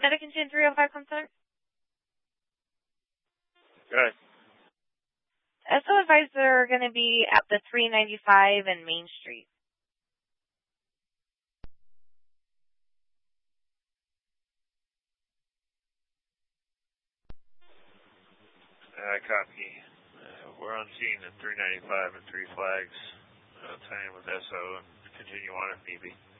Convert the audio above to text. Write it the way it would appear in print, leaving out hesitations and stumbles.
Medication 305 Concert. Good. So advised they're going to be at the 395 and Main Street. Copy. We're on scene at 395 and Three Flags. Time with SO and continue on if need be.